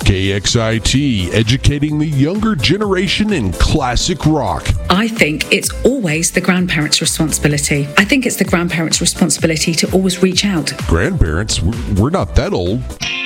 KXIT, educating the younger generation in classic rock. I think it's always the grandparents' responsibility. I think it's the grandparents' responsibility to always reach out. Grandparents? We're not that old.